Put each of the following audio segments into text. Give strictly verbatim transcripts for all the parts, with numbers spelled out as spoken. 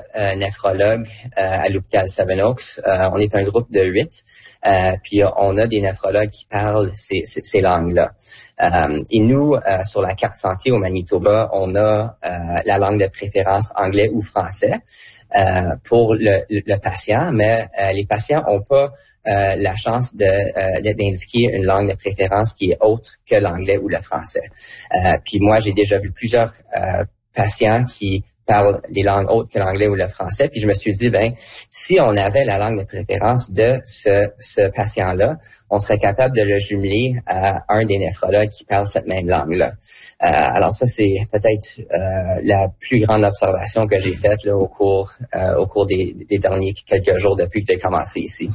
euh, néphrologues euh, à l'hôpital Seven Oaks. Euh, on est un groupe de huit. Euh, puis on a des néphrologues qui parlent ces, ces, ces langues-là. Euh, et nous, euh, sur la carte santé au Manitoba, on a euh, la langue de préférence anglais ou français euh, pour le, le patient, mais euh, les patients n'ont pas euh, la chance de euh, d'indiquer une langue de préférence qui est autre que l'anglais ou le français. Euh, puis moi, j'ai déjà vu plusieurs euh, patients qui parlent les langues autres que l'anglais ou le français. Puis je me suis dit, ben, si on avait la langue de préférence de ce, ce patient-là, on serait capable de le jumeler à un des néphrologues qui parle cette même langue-là. Euh, alors ça, c'est peut-être euh, la plus grande observation que j'ai faite là, au cours euh, au cours des, des derniers quelques jours depuis que j'ai commencé ici.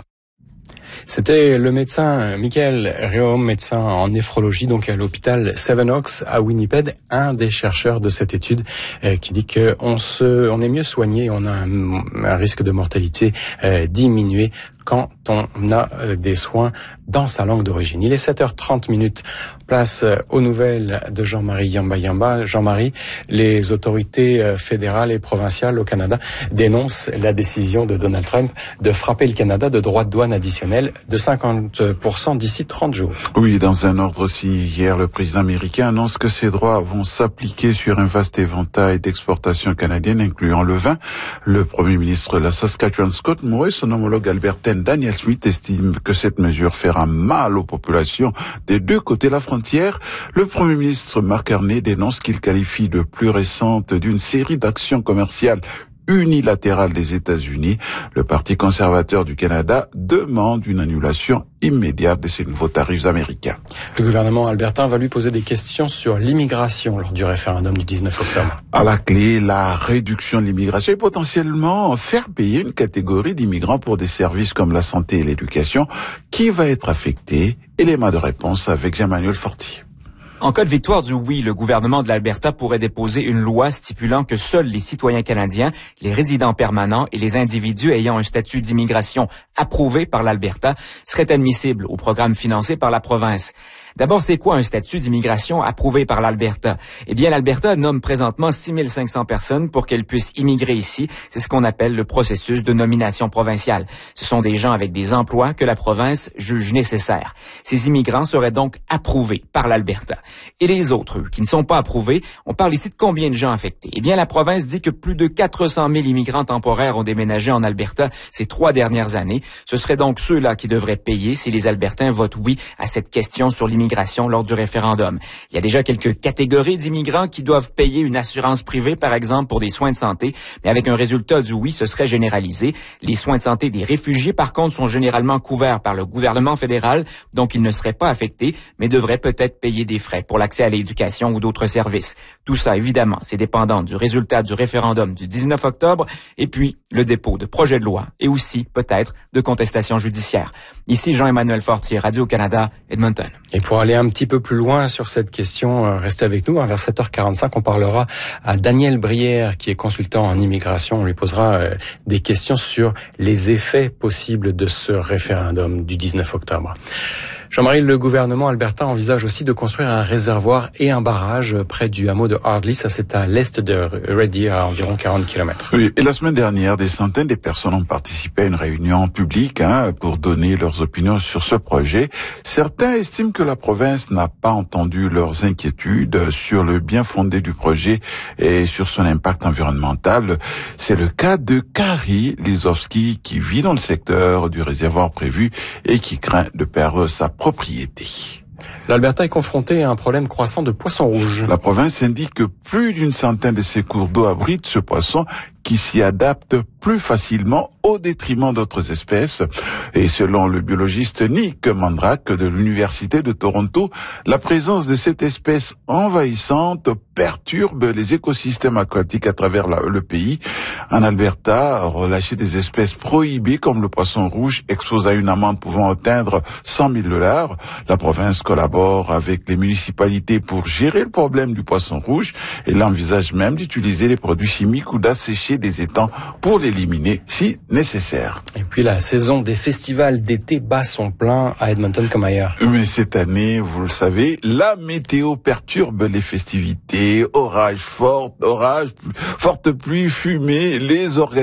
C'était le médecin Michael Réaume, médecin en néphrologie, donc à l'hôpital Seven Oaks à Winnipeg, un des chercheurs de cette étude euh, qui dit que on se, on est mieux soigné, on a un, un risque de mortalité euh, diminué quand on a euh, des soins dans sa langue d'origine. Il est sept heures trente minutes. Place euh, aux nouvelles de Jean-Marie Yamba Yamba. Jean-Marie, les autorités euh, fédérales et provinciales au Canada dénoncent la décision de Donald Trump de frapper le Canada de droits de douane additionnels de cinquante pour cent d'ici trente jours. Oui, dans un ordre signé hier, le président américain annonce que ces droits vont s'appliquer sur un vaste éventail d'exportations canadiennes, incluant le vin. Le premier ministre de la Saskatchewan, Scott Moe, son homologue albertaine Danielle Smith estime que cette mesure fera mal aux populations des deux côtés de la frontière. Le premier ministre Mark Carney dénonce qu'il qualifie de plus récente d'une série d'actions commerciales unilatérales des États-Unis. Le Parti conservateur du Canada demande une annulation immédiate de ces nouveaux tarifs américains. Le gouvernement albertain va lui poser des questions sur l'immigration lors du référendum du dix-neuf octobre. À la clé, la réduction de l'immigration et potentiellement faire payer une catégorie d'immigrants pour des services comme la santé et l'éducation. Qui va être affecté? Élément de réponse avec Jean-Manuel Fortier. En cas de victoire du oui, le gouvernement de l'Alberta pourrait déposer une loi stipulant que seuls les citoyens canadiens, les résidents permanents et les individus ayant un statut d'immigration approuvé par l'Alberta seraient admissibles au programme financé par la province. D'abord, c'est quoi un statut d'immigration approuvé par l'Alberta? Eh bien, l'Alberta nomme présentement six mille cinq cents personnes pour qu'elles puissent immigrer ici. C'est ce qu'on appelle le processus de nomination provinciale. Ce sont des gens avec des emplois que la province juge nécessaires. Ces immigrants seraient donc approuvés par l'Alberta. Et les autres, eux, qui ne sont pas approuvés, on parle ici de combien de gens affectés? Eh bien, la province dit que plus de quatre cent mille immigrants temporaires ont déménagé en Alberta ces trois dernières années. Ce seraient donc ceux-là qui devraient payer si les Albertains votent oui à cette question sur l'immigration lors du référendum. Il y a déjà quelques catégories d'immigrants qui doivent payer une assurance privée, par exemple, pour des soins de santé, mais avec un résultat du oui, ce serait généralisé. Les soins de santé des réfugiés, par contre, sont généralement couverts par le gouvernement fédéral, donc ils ne seraient pas affectés, mais devraient peut-être payer des frais pour l'accès à l'éducation ou d'autres services. Tout ça, évidemment, c'est dépendant du résultat du référendum du dix-neuf octobre, et puis le dépôt de projets de loi, et aussi, peut-être, de contestations judiciaires. Ici Jean-Emmanuel Fortier, Radio-Canada, Edmonton. Et pour aller un petit peu plus loin sur cette question, restez avec nous. Vers sept heures quarante-cinq, on parlera à Daniel Brière, qui est consultant en immigration. On lui posera des questions sur les effets possibles de ce référendum du dix-neuf octobre. Jean-Marie, le gouvernement albertain envisage aussi de construire un réservoir et un barrage près du hameau de Ardley. Ça, c'est à l'est de Red Deer, à environ quarante kilomètres. Oui, et la semaine dernière, des centaines de personnes ont participé à une réunion publique hein, pour donner leurs opinions sur ce projet. Certains estiment que la province n'a pas entendu leurs inquiétudes sur le bien fondé du projet et sur son impact environnemental. C'est le cas de Kari Lizowski, qui vit dans le secteur du réservoir prévu et qui craint de perdre sa propriété. L'Alberta est confronté à un problème croissant de poissons rouges. La province indique que plus d'une centaine de ces cours d'eau abritent ce poisson qui s'y adapte plus facilement au détriment d'autres espèces. Et selon le biologiste Nick Mandrake de l'Université de Toronto, la présence de cette espèce envahissante perturbe les écosystèmes aquatiques à travers la, le pays. En Alberta, relâcher des espèces prohibées comme le poisson rouge expose à une amende pouvant atteindre cent mille dollars. La province collabore avec les municipalités pour gérer le problème du poisson rouge. Elle envisage même d'utiliser des produits chimiques ou d'assécher des étangs pour l'éliminer si nécessaire. Et puis la saison des festivals d'été bat son plein à Edmonton comme ailleurs. Mais cette année, vous le savez, la météo perturbe les festivités. Orages fortes, orages, fortes pluies, fumée, les organisations